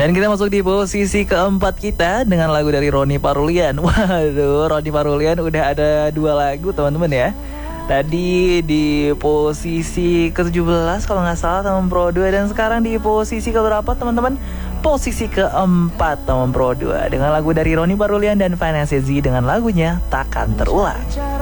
Dan kita masuk di posisi keempat kita dengan lagu dari Ronnie Parulian. Waduh, Ronnie Parulian udah ada 2 lagu teman-teman ya. Tadi di posisi ke-17 kalau nggak salah teman Pro 2. Dan sekarang di posisi keberapa teman-teman? Posisi ke-4 teman Pro 2 dengan lagu dari Ronnie Parulian dan Vanessa Z dengan lagunya Takkan Terulang.